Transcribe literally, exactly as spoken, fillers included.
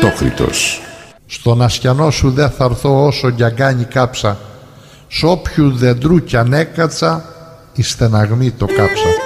Αυτόχρητος. Στον ασκιανό σου δε θα έρθω όσο κι αν κάνει κάψα, σ' όποιου δεντρού κι αν έκατσα, η στεναγμή το κάψα.